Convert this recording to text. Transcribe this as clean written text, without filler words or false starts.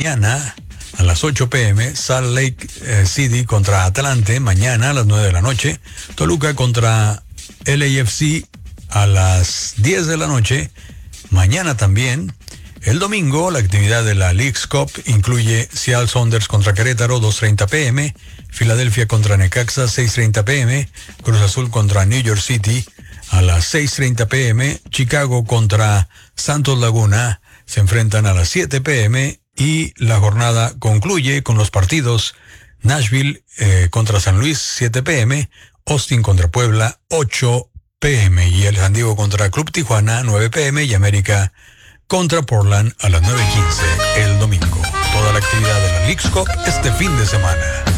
mañana a las 8 p.m. Salt Lake City contra Atlante, mañana a las 9 de la noche. Toluca contra LAFC a las 10 de la noche, mañana también. El domingo, la actividad de la Leagues Cup incluye Seattle Sounders contra Querétaro, 2:30 p.m., Filadelfia contra Necaxa, 6:30 p.m., Cruz Azul contra New York City a las 6:30 p.m., Chicago contra Santos Laguna se enfrentan a las 7 p.m. y la jornada concluye con los partidos Nashville contra San Luis, 7 p.m., Austin contra Puebla, 8 p.m. y el San Diego contra Club Tijuana, 9 p.m. y América contra Portland a las 9:15 el domingo. Toda la actividad de la Leagues Cup este fin de semana.